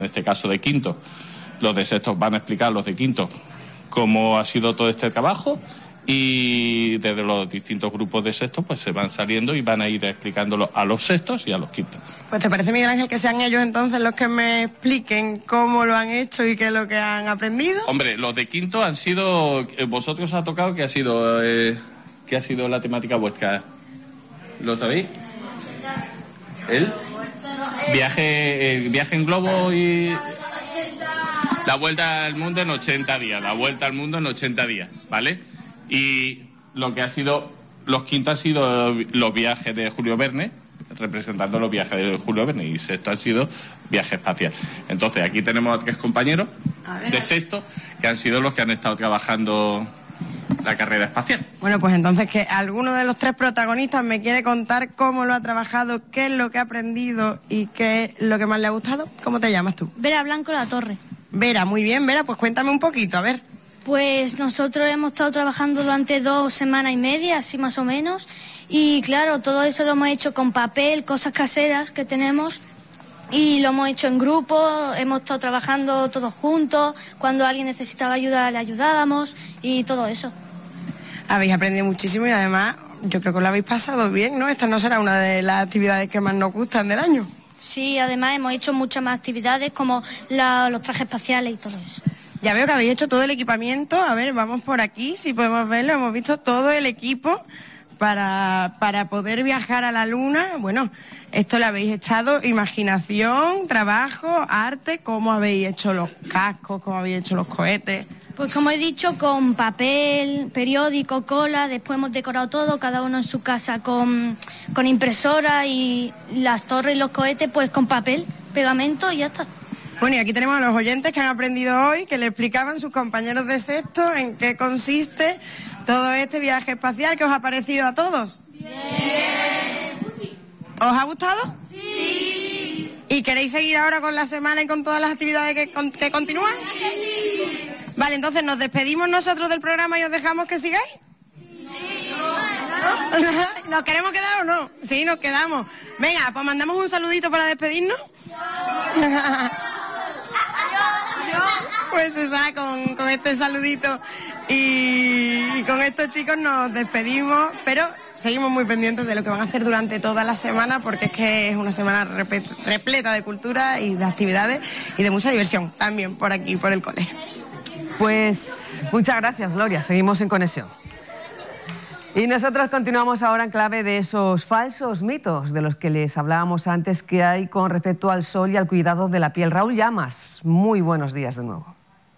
en este caso de quinto. Los de sexto van a explicar, los de quinto, cómo ha sido todo este trabajo, y desde los distintos grupos de sextos pues se van saliendo y van a ir explicándolo a los sextos y a los quintos. Pues ¿te parece, Miguel Ángel, que sean ellos entonces los que me expliquen cómo lo han hecho y qué es lo que han aprendido? Hombre, los de quinto han sido... Vosotros ha tocado ¿qué ha sido la temática vuestra? ¿Lo sabéis? ¿El viaje en globo y... La vuelta al mundo en 80 días, la vuelta al mundo en 80 días, ¿vale? Y lo que ha sido, los quintos han sido los viajes de Julio Verne, representando los viajes de Julio Verne, y sexto han sido viaje espacial. Entonces, aquí tenemos a 3 compañeros de sexto que han sido los que han estado trabajando la carrera espacial. Bueno, pues entonces que alguno de los 3 protagonistas me quiere contar cómo lo ha trabajado, qué es lo que ha aprendido y qué es lo que más le ha gustado. ¿Cómo te llamas tú? Vera Blanco La Torre. Vera, muy bien, Vera, pues cuéntame un poquito, a ver. Pues nosotros hemos estado trabajando durante 2 semanas y media, así más o menos, y claro, todo eso lo hemos hecho con papel, cosas caseras que tenemos, y lo hemos hecho en grupo, hemos estado trabajando todos juntos, cuando alguien necesitaba ayuda le ayudábamos y todo eso. Habéis aprendido muchísimo y además yo creo que lo habéis pasado bien, ¿no? Esta no será una de las actividades que más nos gustan del año. Sí, además hemos hecho muchas más actividades como los trajes espaciales y todo eso. Ya veo que habéis hecho todo el equipamiento. A ver, vamos por aquí, si podemos verlo. Hemos visto todo el equipo para poder viajar a la Luna. Bueno, esto le habéis echado imaginación, trabajo, arte. ¿Cómo habéis hecho los cascos? ¿Cómo habéis hecho los cohetes? Pues como he dicho, con papel, periódico, cola. Después hemos decorado todo, cada uno en su casa con impresora, y las torres y los cohetes pues con papel, pegamento y ya está. Bueno, y aquí tenemos a los oyentes que han aprendido hoy, que le explicaban sus compañeros de sexto en qué consiste todo este viaje espacial. ¿Qué os ha parecido a todos? Bien. ¿Os ha gustado? Sí. ¿Y queréis seguir ahora con la semana y con todas las actividades que continúan? Sí. Vale, entonces nos despedimos nosotros del programa y os dejamos que sigáis. Sí. ¿Nos queremos quedar o no? Sí, nos quedamos. Venga, pues mandamos un saludito para despedirnos. Pues Susana, con este saludito y con estos chicos nos despedimos, pero seguimos muy pendientes de lo que van a hacer durante toda la semana, porque es que es una semana repleta de cultura y de actividades y de mucha diversión también por aquí, por el cole. Pues muchas gracias, Gloria. Seguimos en conexión. Y nosotros continuamos ahora en clave de esos falsos mitos de los que les hablábamos antes que hay con respecto al sol y al cuidado de la piel. Raúl Llamas, muy buenos días de nuevo.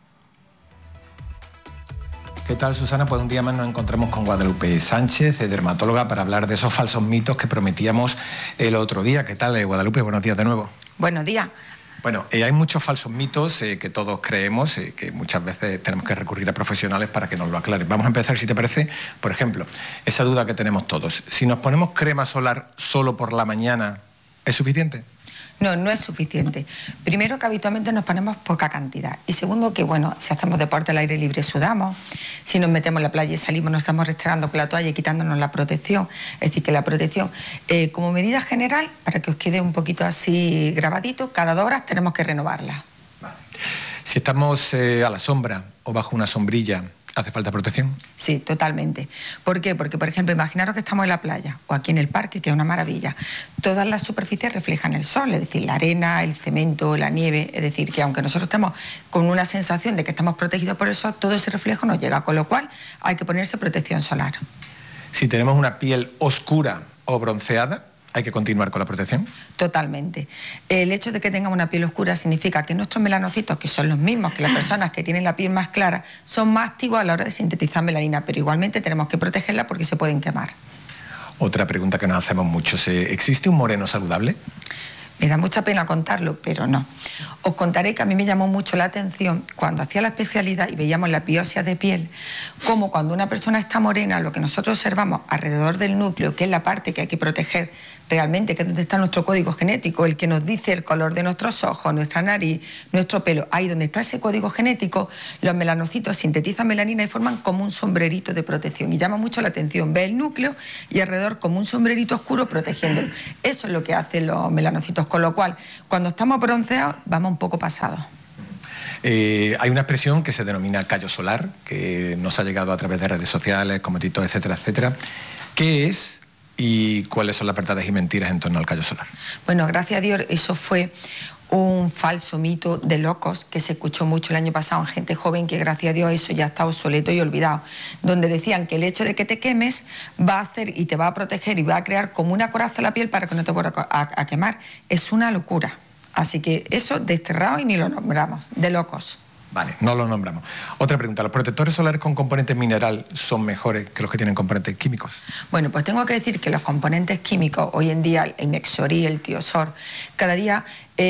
¿Qué tal, Susana? Pues un día más nos encontramos con Guadalupe Sánchez, dermatóloga, para hablar de esos falsos mitos que prometíamos el otro día. ¿Qué tal, Guadalupe? Buenos días de nuevo. Buenos días. Bueno, hay muchos falsos mitos que todos creemos, que muchas veces tenemos que recurrir a profesionales para que nos lo aclaren. Vamos a empezar, si te parece, por ejemplo, esa duda que tenemos todos. Si nos ponemos crema solar solo por la mañana, ¿es suficiente? No, no es suficiente. Primero, que habitualmente nos ponemos poca cantidad. Y segundo, que bueno, si hacemos deporte al aire libre sudamos, si nos metemos en la playa y salimos nos estamos restregando con la toalla y quitándonos la protección. Es decir, que la protección, como medida general, para que os quede un poquito así grabadito, cada 2 horas tenemos que renovarla. Vale. Si estamos a la sombra o bajo una sombrilla, ¿hace falta protección? Sí, totalmente. ¿Por qué? Porque, por ejemplo, imaginaros que estamos en la playa o aquí en el parque, que es una maravilla. Todas las superficies reflejan el sol, es decir, la arena, el cemento, la nieve. Es decir, que aunque nosotros estemos con una sensación de que estamos protegidos por el sol, todo ese reflejo nos llega, con lo cual hay que ponerse protección solar. Si tenemos una piel oscura o bronceada, ¿hay que continuar con la protección? Totalmente. El hecho de que tengamos una piel oscura significa que nuestros melanocitos, que son los mismos que las personas que tienen la piel más clara, son más activos a la hora de sintetizar melanina, pero igualmente tenemos que protegerla porque se pueden quemar. Otra pregunta que nos hacemos muchos, ¿existe un moreno saludable? Me da mucha pena contarlo, pero no. Os contaré que a mí me llamó mucho la atención cuando hacía la especialidad y veíamos la biopsia de piel, como cuando una persona está morena, lo que nosotros observamos alrededor del núcleo, que es la parte que hay que proteger realmente, que es donde está nuestro código genético, el que nos dice el color de nuestros ojos, nuestra nariz, nuestro pelo. Ahí donde está ese código genético, los melanocitos sintetizan melanina y forman como un sombrerito de protección. Y llama mucho la atención. Ve el núcleo y alrededor como un sombrerito oscuro protegiéndolo. Eso es lo que hacen los melanocitos, con lo cual, cuando estamos bronceados, vamos un poco pasados. Hay una expresión que se denomina callo solar, que nos ha llegado a través de redes sociales, como TikTok, etcétera, etcétera. ¿Qué es y cuáles son las verdades y mentiras en torno al callo solar? Bueno, gracias a Dios, eso fue un falso mito de locos que se escuchó mucho el año pasado en gente joven, que gracias a Dios eso ya está obsoleto y olvidado, donde decían que el hecho de que te quemes va a hacer y te va a proteger y va a crear como una coraza en la piel para que no te vuelva a quemar. Es una locura. Así que eso desterrado y ni lo nombramos, de locos. Vale, no lo nombramos. Otra pregunta, ¿los protectores solares con componente mineral son mejores que los que tienen componentes químicos? Bueno, pues tengo que decir que los componentes químicos, hoy en día el Mexorí, el Tiosor, cada día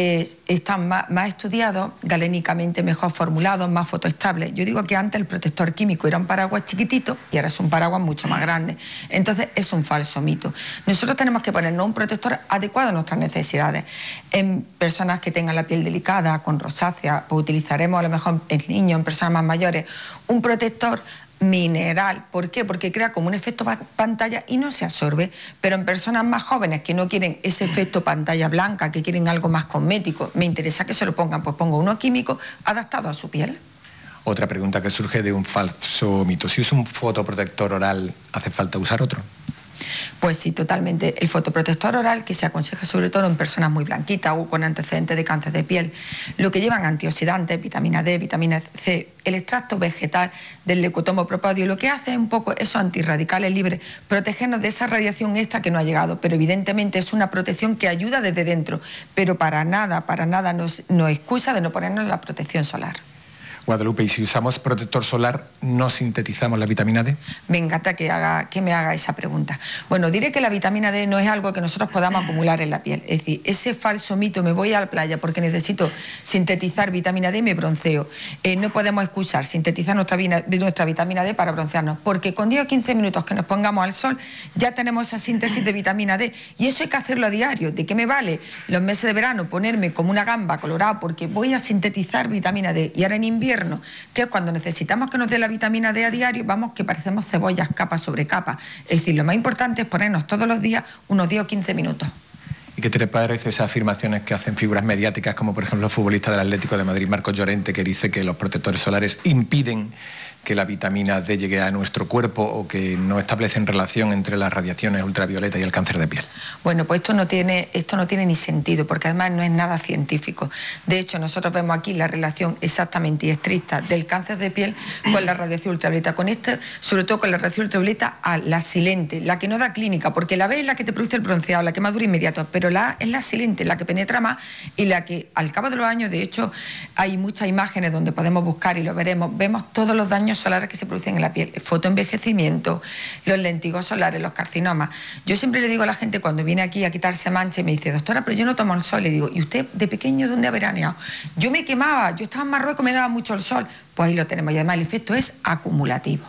están más estudiados, galénicamente mejor formulados, más fotoestables. Yo digo que antes el protector químico era un paraguas chiquitito y ahora es un paraguas mucho más grande. Entonces es un falso mito. Nosotros tenemos que ponernos un protector adecuado a nuestras necesidades. En personas que tengan la piel delicada, con rosácea, pues utilizaremos a lo mejor en niños, en personas más mayores, un protector mineral. ¿Por qué? Porque crea como un efecto pantalla y no se absorbe. Pero en personas más jóvenes que no quieren ese efecto pantalla blanca, que quieren algo más cosmético, me interesa que se lo pongan, pues pongo uno químico adaptado a su piel. Otra pregunta que surge de un falso mito. Si es un fotoprotector oral, ¿hace falta usar otro? Pues sí, totalmente. El fotoprotector oral, que se aconseja sobre todo en personas muy blanquitas o con antecedentes de cáncer de piel, lo que llevan antioxidantes, vitamina D, vitamina C, el extracto vegetal del Leucotomo propiodio, lo que hace es un poco esos antirradicales libres, protegernos de esa radiación extra que no ha llegado, pero evidentemente es una protección que ayuda desde dentro, pero para nada nos excusa de no ponernos la protección solar. Guadalupe, ¿y si usamos protector solar, no sintetizamos la vitamina D? Me encanta que me haga esa pregunta. Bueno, diré que la vitamina D no es algo que nosotros podamos acumular en la piel. Es decir, ese falso mito, me voy a la playa porque necesito sintetizar vitamina D, me bronceo. No podemos excusar sintetizar nuestra vitamina D para broncearnos, porque con 10 o 15 minutos que nos pongamos al sol, ya tenemos esa síntesis de vitamina D. Y eso hay que hacerlo a diario. ¿De qué me vale los meses de verano ponerme como una gamba colorada porque voy a sintetizar vitamina D? Y ahora en invierno, que es cuando necesitamos que nos dé la vitamina D a diario, vamos que parecemos cebollas capa sobre capa. Es decir, lo más importante es ponernos todos los días unos 10 o 15 minutos. ¿Y qué te parece esas afirmaciones que hacen figuras mediáticas como por ejemplo el futbolista del Atlético de Madrid, Marcos Llorente, que dice que los protectores solares impiden que la vitamina D llegue a nuestro cuerpo o que no establecen relación entre las radiaciones ultravioletas y el cáncer de piel? Bueno, pues esto no tiene ni sentido, porque además no es nada científico. De hecho, nosotros vemos aquí la relación exactamente y estricta del cáncer de piel con la radiación ultravioleta, sobre todo con la radiación ultravioleta a la silente, la que no da clínica, porque la B es la que te produce el bronceado, la que más dura inmediato, pero la A es la silente, la que penetra más y la que al cabo de los años, de hecho, hay muchas imágenes donde podemos buscar y lo veremos, vemos todos los daños solares que se producen en la piel, fotoenvejecimiento, los lentigos solares, los carcinomas. Yo siempre le digo a la gente cuando viene aquí a quitarse mancha y me dice, doctora, pero yo no tomo el sol, le digo, ¿y usted de pequeño dónde ha veraneado? Yo me quemaba, yo estaba en Marruecos, me daba mucho el sol. Pues ahí lo tenemos y además el efecto es acumulativo.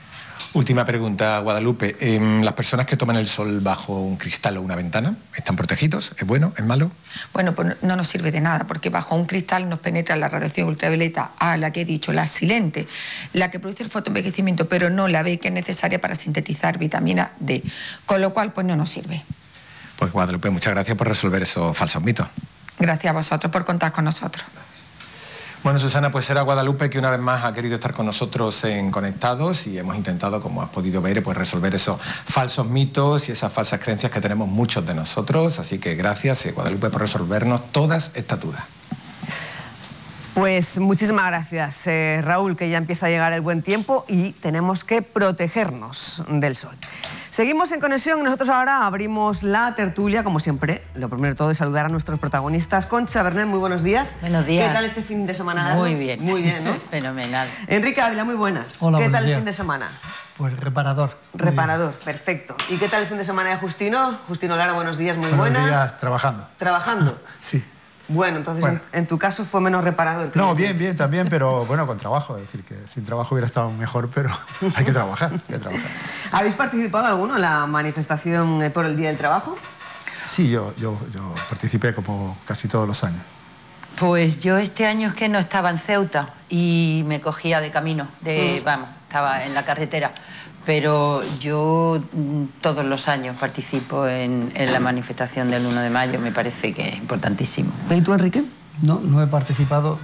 Última pregunta, Guadalupe. ¿Las personas que toman el sol bajo un cristal o una ventana están protegidos? ¿Es bueno? ¿Es malo? Bueno, pues no nos sirve de nada, porque bajo un cristal nos penetra la radiación ultravioleta a la que he dicho, la silente, la que produce el fotoenvejecimiento, pero no la B, que es necesaria para sintetizar vitamina D. Con lo cual, pues no nos sirve. Pues Guadalupe, muchas gracias por resolver esos falsos mitos. Gracias a vosotros por contar con nosotros. Bueno, Susana, pues era Guadalupe que una vez más ha querido estar con nosotros en Conectados y hemos intentado, como has podido ver, pues resolver esos falsos mitos y esas falsas creencias que tenemos muchos de nosotros. Así que gracias, Guadalupe, por resolvernos todas estas dudas. Pues muchísimas gracias, Raúl, que ya empieza a llegar el buen tiempo y tenemos que protegernos del sol. Seguimos en conexión. Nosotros ahora abrimos la tertulia, como siempre. Lo primero de todo es saludar a nuestros protagonistas. Concha Bernet, muy buenos días. Buenos días. ¿Qué tal este fin de semana largo? Muy bien. Muy bien, ¿no? Fenomenal. Enrique Ávila, muy buenas. Hola, ¿Qué tal días. el fin de semana? Pues reparador. Reparador, perfecto. ¿Y qué tal el fin de semana de Justino? Justino Lara, buenos días, muy Buenos buenas. días, trabajando. ¿Trabajando? Sí. Bueno, entonces Bueno. En tu caso fue menos reparador. No, bien también, pero bueno, con trabajo. Es decir, que sin trabajo hubiera estado mejor, pero hay que trabajar, hay que trabajar. ¿Habéis participado alguno en la manifestación por el Día del Trabajo? sí, yo participé como casi todos los años. Pues yo este año es que no estaba en Ceuta y me cogía de camino, estaba en la carretera. Pero yo todos los años participo en la manifestación del 1 de mayo, me parece que es importantísimo. ¿Y tú, Enrique? No he participado.